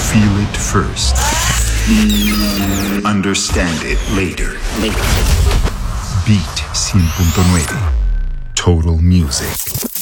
Feel it first. Understand it later. Beat 100.9. Total Music.